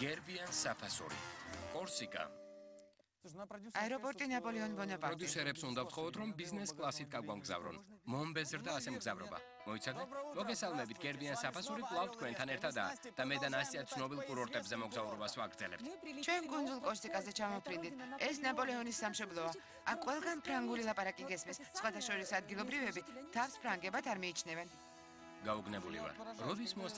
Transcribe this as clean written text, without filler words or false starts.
გერბიან საფასური. კორსიკა. აეროპორტი ნაპოლეონ ბონაპარტი. პროდიუსერებს უნდა ვთხოვოთ, რომ ბიზნეს კლასით გაგვამგზავრონ. მომბეზრდა ასე მგზავრობა. მოიცადე? მოგესალმებით, გერბიან საფასური კვლავ თქვენთან ერთადაა და მე და ნასტია ცნობილ კურორტებზე მოგზაურობას ვაგრძელებთ. ჩვენ კუნძულ კორსიკაზე ჩამოფრინდით. ეს ნაპოლეონის სამშობლოა. აქ ყველგან ფრანგული ლაპარაკი გესმის. სხვადასხვა ადგილობრივები თავს ფრანგებად არ მიიჩნევენ. გაუგნებული ვარ. როდის